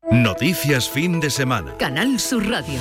Noticias fin de semana. Canal Sur Radio.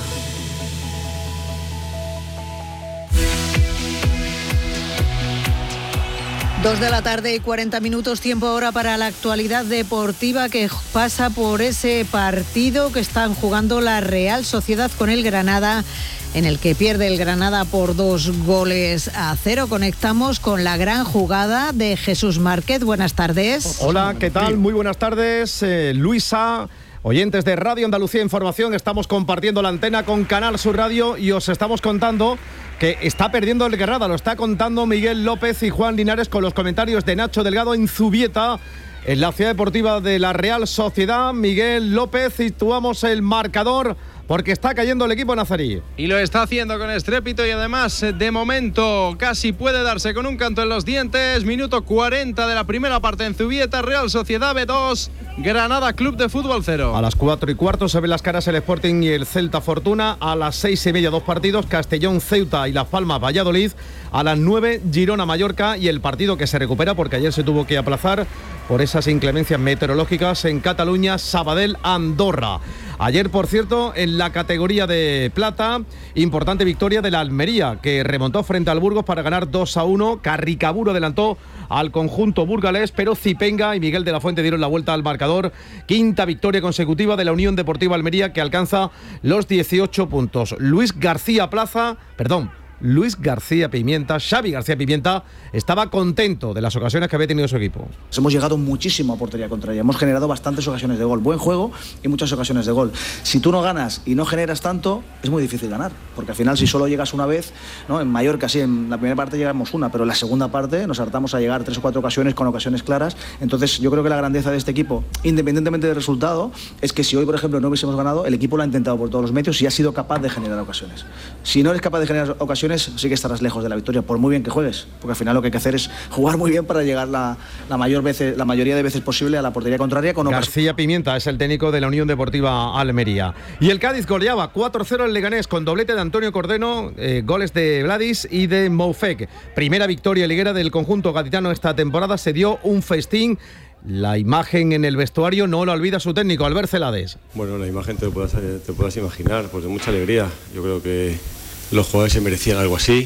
Dos de la tarde y 40 minutos, tiempo ahora para la actualidad deportiva que pasa por ese partido que están jugando la Real Sociedad con el Granada, en el que pierde el Granada por 2-0. Conectamos con la gran jugada de Jesús Márquez. Buenas tardes. Hola, ¿qué tal? Muy buenas tardes, Luisa. Oyentes de Radio Andalucía Información, estamos compartiendo la antena con Canal Sur Radio y os estamos contando que está perdiendo el Granada. Lo está contando Miguel López y Juan Linares con los comentarios de Nacho Delgado en Zubieta, en la ciudad deportiva de la Real Sociedad. Miguel López, situamos el marcador porque está cayendo el equipo nazarí. Y lo está haciendo con estrépito y además, de momento, casi puede darse con un canto en los dientes. Minuto 40 de la primera parte en Zubieta, Real Sociedad B2, Granada Club de Fútbol 0. A las 4:15 se ven las caras el Sporting y el Celta Fortuna. A las 6:30 dos partidos, Castellón Ceuta y Las Palmas Valladolid. A las 9 Girona Mallorca y el partido que se recupera porque ayer se tuvo que aplazar por esas inclemencias meteorológicas en Cataluña, Sabadell Andorra. Ayer, por cierto, en la categoría de plata, importante victoria de la Almería, que remontó frente al Burgos para ganar 2-1. Carricaburo adelantó al conjunto burgalés, pero Zipenga y Miguel de la Fuente dieron la vuelta al marcador. Quinta victoria consecutiva de la Unión Deportiva Almería, que alcanza los 18 puntos. Luis García Pimienta, Xavi García Pimienta, estaba contento de las ocasiones que había tenido su equipo. Hemos llegado muchísimo a portería contraria, hemos generado bastantes ocasiones de gol, buen juego y muchas ocasiones de gol. Si tú no ganas y no generas tanto, es muy difícil ganar, porque al final si solo llegas una vez, ¿no? En Mallorca sí, en la primera parte llegamos una, pero en la segunda parte nos hartamos a llegar 3 o 4 ocasiones con ocasiones claras. Entonces yo creo que la grandeza de este equipo, independientemente del resultado, es que si hoy, por ejemplo, no hubiésemos ganado, el equipo lo ha intentado por todos los medios y ha sido capaz de generar ocasiones. Si no eres capaz de generar ocasiones, sí que estarás lejos de la victoria, por muy bien que juegues, porque al final lo que hay que hacer es jugar muy bien para llegar la mayoría de veces posible a la portería contraria. García Pimienta es el técnico de la Unión Deportiva Almería. Y el Cádiz goleaba 4-0 el Leganés con doblete de Antonio Cordero, goles de Vladis y de Moufek. Primera victoria liguera del conjunto gaditano esta temporada, se dio un festín. La imagen en el vestuario no la olvida su técnico, Albert Celades. Bueno, la imagen te puedas imaginar, pues de mucha alegría. Yo creo que los jugadores se merecían algo así.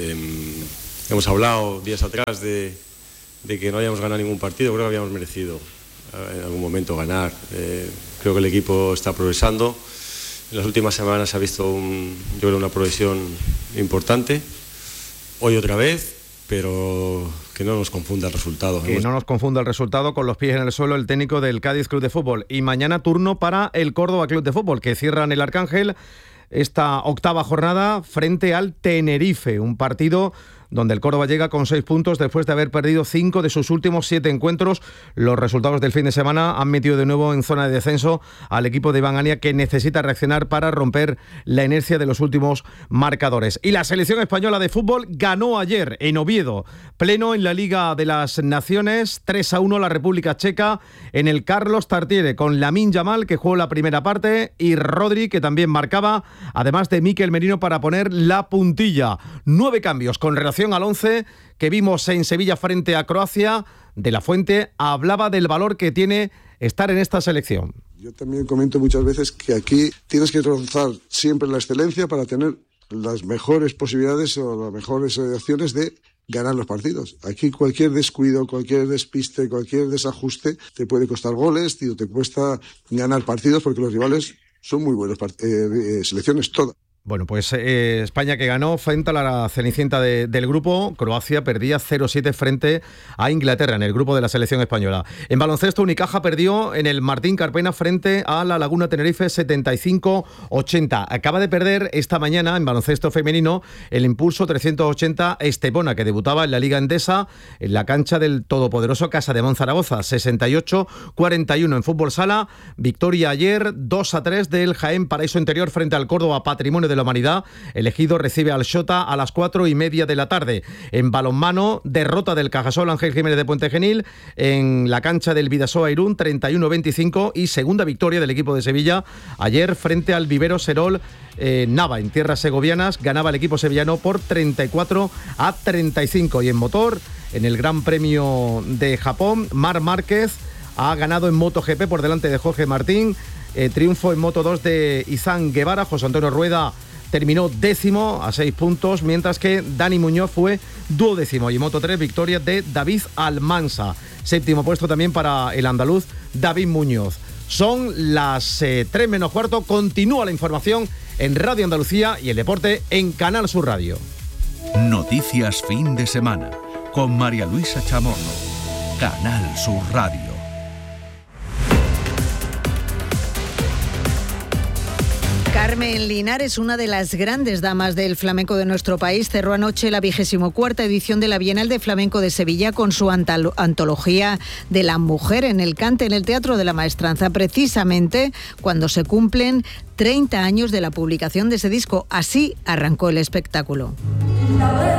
Hemos hablado días atrás de que no habíamos ganado ningún partido. Creo que habíamos merecido en algún momento ganar. Creo que el equipo está progresando. En las últimas semanas se ha visto yo creo una progresión importante. Hoy otra vez, pero que no nos confunda el resultado. Que no nos confunda el resultado, con los pies en el suelo el técnico del Cádiz Club de Fútbol. Y mañana turno para el Córdoba Club de Fútbol, que cierran el Arcángel esta octava jornada frente al Tenerife, un partido donde el Córdoba llega con 6 puntos después de haber perdido 5 de sus últimos 7 encuentros. Los resultados del fin de semana han metido de nuevo en zona de descenso al equipo de Iván Ania, que necesita reaccionar para romper la inercia de los últimos marcadores. Y la selección española de fútbol ganó ayer en Oviedo, pleno en la Liga de las Naciones, 3-1 la República Checa en el Carlos Tartiere, con Lamine Yamal, que jugó la primera parte, y Rodri, que también marcaba, además de Mikel Merino para poner la puntilla. 9 cambios con relación al 11 que vimos en Sevilla frente a Croacia. De la Fuente hablaba del valor que tiene estar en esta selección. Yo también comento muchas veces que aquí tienes que rozar siempre la excelencia para tener las mejores posibilidades o las mejores opciones de ganar los partidos. Aquí cualquier descuido, cualquier despiste, cualquier desajuste te puede costar goles, te cuesta ganar partidos, porque los rivales son muy buenos selecciones todas. Bueno, pues España, que ganó frente a la cenicienta del grupo. Croacia perdía 0-7 frente a Inglaterra en el grupo de la selección española. En baloncesto, Unicaja perdió en el Martín Carpena frente a la Laguna Tenerife 75-80. Acaba de perder esta mañana en baloncesto femenino el Impulso 380 Estepona, que debutaba en la Liga Endesa en la cancha del todopoderoso Casademón Zaragoza, 68-41. En fútbol sala, victoria ayer 2-3 del Jaén Paraíso Interior frente al Córdoba Patrimonio de la Humanidad. El Ejido recibe al Xota a las 4:30 de la tarde. En balonmano, derrota del Cajasol Ángel Jiménez de Puente Genil en la cancha del Bidasoa Irún, 31-25, y segunda victoria del equipo de Sevilla ayer frente al Vivero Serol Nava, en tierras segovianas. Ganaba el equipo sevillano por 34-35. Y en motor, en el Gran Premio de Japón, Marc Márquez ha ganado en MotoGP por delante de Jorge Martín. Triunfo en Moto2 de Izán Guevara. José Antonio Rueda terminó 10º a 6 puntos, mientras que Dani Muñoz fue 12º. Y en Moto3, victoria de David Almansa. 7º puesto también para el andaluz David Muñoz. Son las 3 menos cuarto. Continúa la información en Radio Andalucía y el deporte en Canal Sur Radio. Noticias fin de semana con María Luisa Chamorro. Canal Sur Radio. Carmen Linares, una de las grandes damas del flamenco de nuestro país, cerró anoche la 24ª edición de la Bienal de Flamenco de Sevilla con su antología de la mujer en el cante en el Teatro de la Maestranza, precisamente cuando se cumplen 30 años de la publicación de ese disco. Así arrancó el espectáculo.